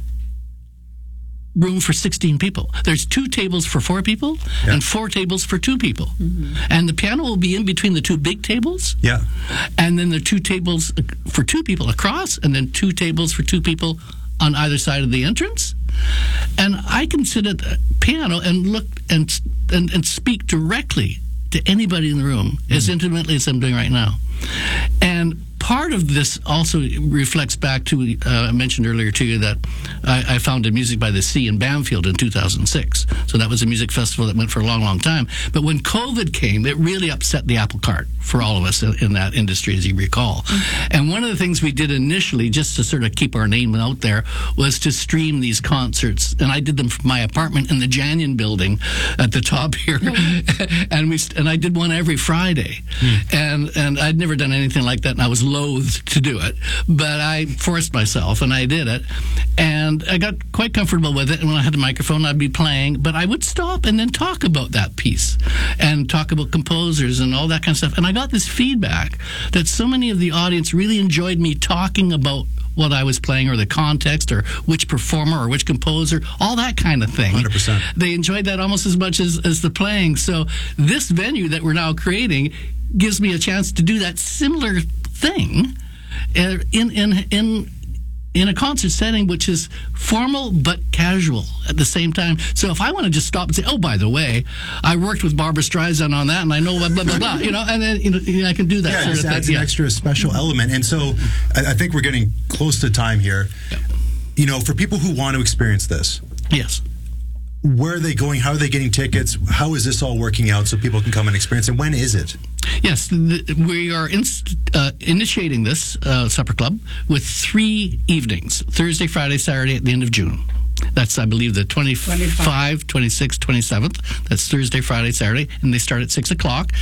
room for sixteen people. There's two tables for four people yeah. and four tables for two people. Mm-hmm. And the piano will be in between the two big tables. Yeah. And then there are two tables for two people across, and then two tables for two people on either side of the entrance. And I can sit at the piano and look and and, and speak directly to anybody in the room mm-hmm. as intimately as I'm doing right now. And part of this also reflects back to, uh, I mentioned earlier to you that I, I founded Music by the Sea in Bamfield in two thousand six. So that was a music festival that went for a long, long time. But when COVID came, it really upset the apple cart for all of us in, in that industry, as you recall. Mm-hmm. And one of the things we did initially, just to sort of keep our name out there, was to stream these concerts. And I did them from my apartment in the Janyan building at the top here. Mm-hmm. and we and I did one every Friday. Mm-hmm. And, and I'd never done anything like that, and I was loath to do it, but I forced myself and I did it, and I got quite comfortable with it. And when I had the microphone, I'd be playing, but I would stop and then talk about that piece and talk about composers and all that kind of stuff. And I got this feedback that so many of the audience really enjoyed me talking about what I was playing, or the context, or which performer, or which composer, all that kind of thing. one hundred percent. They enjoyed that almost as much as, as the playing. So this venue that we're now creating gives me a chance to do that similar thing uh, in in in in a concert setting, which is formal but casual at the same time. So if I want to just stop and say, "Oh, by the way, I worked with Barbra Streisand on that, and I know blah blah blah," blah you know, and then you know, I can do that. Yeah, sort it of adds thing. an Yeah. extra special element. And so I, I think we're getting close to time here. Yeah. You know, for people who want to experience this, yes. Where are they going? How are they getting tickets? How is this all working out so people can come and experience it? When is it? Yes, th- we are inst- uh, initiating this uh, supper club with three evenings, Thursday, Friday, Saturday at the end of June. That's, I believe, the twenty-fifth, twenty-sixth, twenty-seventh. That's Thursday, Friday, Saturday, and they start at six o'clock.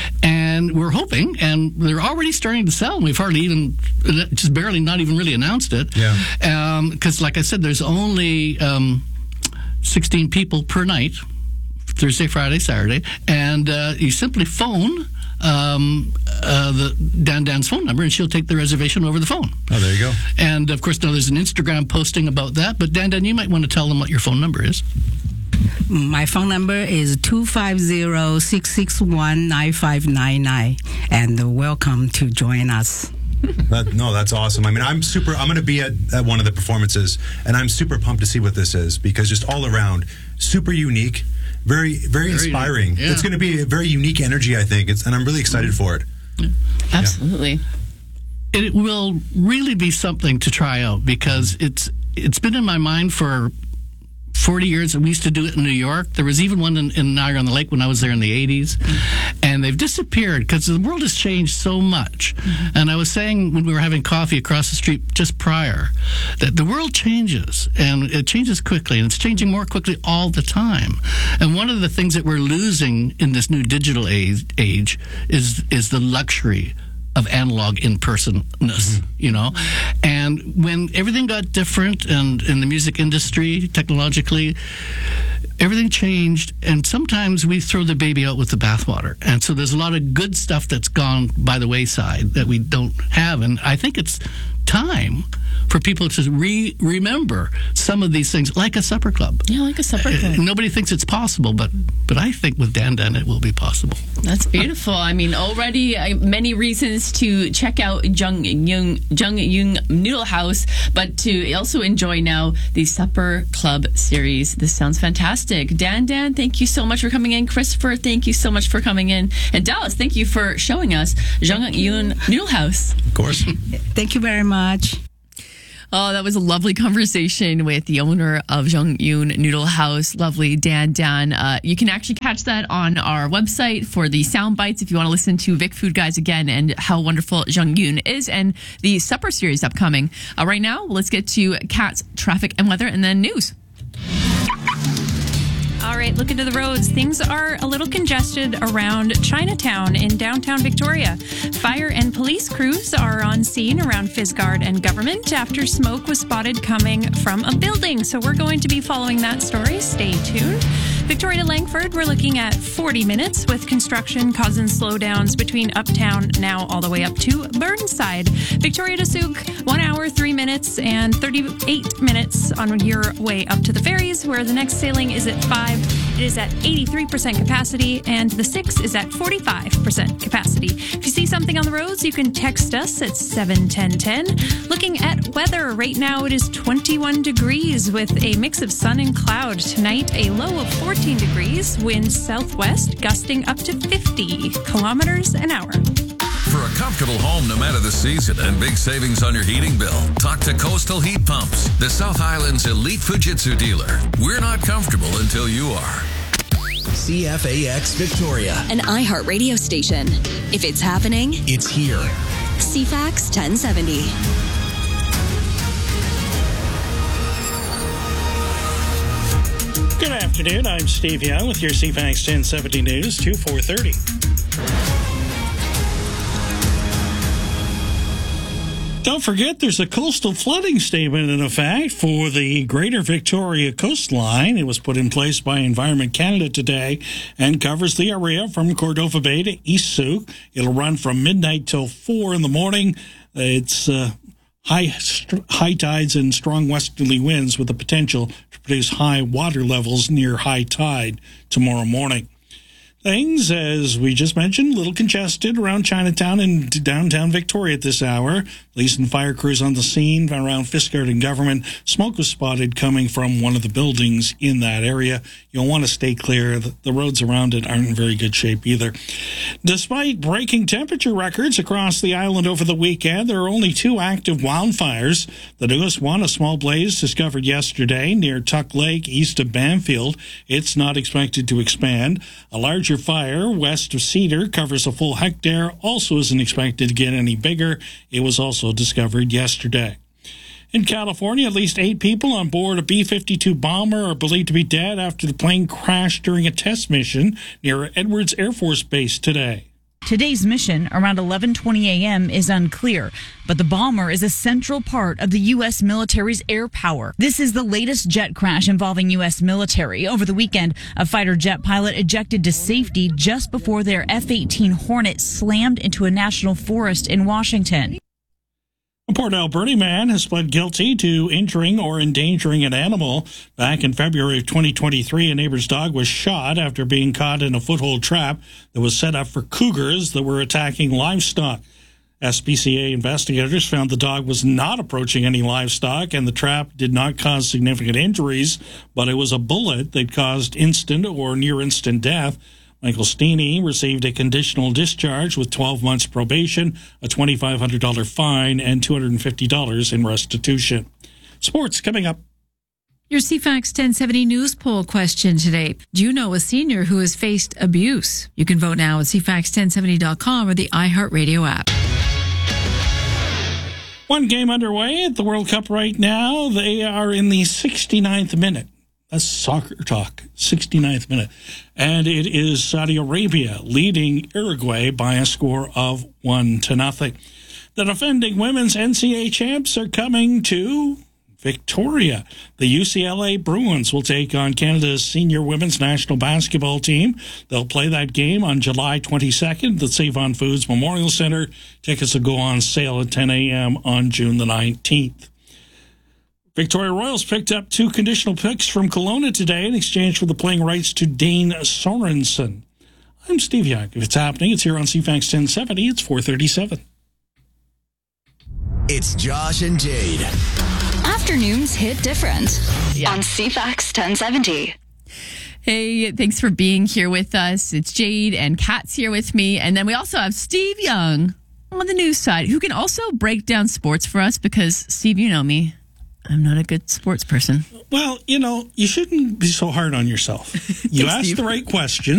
And we're hoping, and they're already starting to sell, and we've hardly even, just barely, not even really announced it. Yeah. Because, um, like I said, there's only Um, sixteen people per night, Thursday, Friday, Saturday, and uh, you simply phone um, uh, the Dan Dan's phone number, and she'll take the reservation over the phone. Oh, there you go. And of course, now there's an Instagram posting about that. But Dan Dan, you might want to tell them what your phone number is. My phone number is two five zero, six six one, nine five nine nine, and welcome to join us. That, no, that's awesome. I mean, I'm super, I'm going to be at, at one of the performances, and I'm super pumped to see what this is, because just all around, super unique, very, very, very inspiring. Yeah. It's going to be a very unique energy, I think, it's, and I'm really excited for it. Yeah. Absolutely. Yeah. It will really be something to try out, because it's it's been in my mind for forty years. We used to do it in New York. There was even one in, in Niagara on the Lake when I was there in the eighties. Mm-hmm. And they've disappeared because the world has changed so much. Mm-hmm. And I was saying when we were having coffee across the street just prior that the world changes, and it changes quickly, and it's changing more quickly all the time. And one of the things that we're losing in this new digital age, age is is the luxury of analog in-personness, you know? And when everything got different and in the music industry, technologically, everything changed, and sometimes we throw the baby out with the bathwater. And so there's a lot of good stuff that's gone by the wayside that we don't have. And I think it's time for people to re- remember some of these things, like a supper club. Yeah, like a supper club. Uh, nobody thinks it's possible, but but I think with Dan Dan it will be possible. That's beautiful. I mean, already uh, many reasons to check out Jung Yung Jung Yung Noodle House, but to also enjoy now the Supper Club series. This sounds fantastic. Dan Dan, thank you so much for coming in. Christopher, thank you so much for coming in. And Dallas, thank you for showing us Jung Yung Noodle House. Of course. Thank you very much. Oh, that was a lovely conversation with the owner of Jung Yung Noodle House, lovely Dan Dan. Uh, you can actually catch that on our website for the sound bites if you want to listen to Vic Food Guys again and how wonderful Jung Yung is and the supper series upcoming. Uh, right now, let's get to Kat's traffic and weather and then news. All right, look into the roads. Things are a little congested around Chinatown in downtown Victoria. Fire and police crews are on scene around Fizgard and Government after smoke was spotted coming from a building. So we're going to be following that story. Stay tuned. Victoria to Langford, we're looking at forty minutes with construction causing slowdowns between Uptown now all the way up to Burnside. Victoria to Souk, one hour, three minutes, and thirty-eight minutes on your way up to the ferries, where the next sailing is at five. It is at eighty-three percent capacity, and the six is at forty-five percent capacity. If you see something on the roads, you can text us at seven ten ten. Looking at weather, right now it is twenty-one degrees with a mix of sun and cloud. Tonight, a low of fourteen degrees, winds southwest, gusting up to fifty kilometers an hour. For a comfortable home no matter the season and big savings on your heating bill, talk to Coastal Heat Pumps, the South Island's elite Fujitsu dealer. We're not comfortable until you are. C F A X Victoria, an iHeart radio station. If it's happening, it's here. C F A X ten seventy. Good afternoon. I'm Steve Young with your C F A X ten seventy News, two four thirty. Don't forget, there's a coastal flooding statement in effect for the Greater Victoria coastline. It was put in place by Environment Canada today and covers the area from Cordova Bay to East Souk. It'll run from midnight till four in the morning. It's uh, high high tides and strong westerly winds with the potential to produce high water levels near high tide tomorrow morning. Things, as we just mentioned, a little congested around Chinatown and downtown Victoria at this hour. Police and fire crews on the scene around Fizgard and Government. Smoke was spotted coming from one of the buildings in that area. You'll want to stay clear. The roads around it aren't in very good shape either. Despite breaking temperature records across the island over the weekend, there are only two active wildfires. The newest one, a small blaze discovered yesterday near Tuck Lake, east of Banfield. It's not expected to expand. A larger fire west of Cedar covers a full hectare, also isn't expected to get any bigger. It was also discovered yesterday. In California, at least eight people on board a B fifty-two bomber are believed to be dead after the plane crashed during a test mission near Edwards Air Force Base today. Today's mission, around eleven twenty a.m., is unclear, but the bomber is a central part of the U S military's air power. This is the latest jet crash involving U S military. Over the weekend, a fighter jet pilot ejected to safety just before their F eighteen Hornet slammed into a national forest in Washington. A Port Alberta man has pled guilty to injuring or endangering an animal. Back in February of twenty twenty-three, a neighbor's dog was shot after being caught in a foothold trap that was set up for cougars that were attacking livestock. S P C A investigators found the dog was not approaching any livestock and the trap did not cause significant injuries, but it was a bullet that caused instant or near-instant death. Michael Steeney received a conditional discharge with twelve months probation, a twenty-five hundred dollars fine, and two hundred fifty dollars in restitution. Sports coming up. Your C F A X ten seventy News poll question today. Do you know a senior who has faced abuse? You can vote now at C F A X ten seventy dot com or the iHeartRadio app. One game underway at the World Cup right now. They are in the sixty-ninth minute. That's Soccer Talk, sixty-ninth minute. And it is Saudi Arabia leading Uruguay by a score of one to nothing. The defending women's N C A A champs are coming to Victoria. The U C L A Bruins will take on Canada's senior women's national basketball team. They'll play that game on July twenty-second at the Save-On Foods Memorial Center. Tickets will go on sale at ten a.m. on June the nineteenth. Victoria Royals picked up two conditional picks from Kelowna today in exchange for the playing rights to Dane Sorensen. I'm Steve Young. If it's happening, it's here on C FAX ten seventy. It's four thirty-seven. It's Josh and Jade. Afternoons hit different on C FAX ten seventy. Hey, thanks for being here with us. It's Jade and Kat's here with me. And then we also have Steve Young on the news side, who can also break down sports for us because, Steve, you know me. I'm not a good sports person. Well, you know, you shouldn't be so hard on yourself. You asked the right question.